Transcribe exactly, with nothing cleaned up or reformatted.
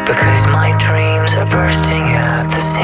Because my dreams are bursting at the seams.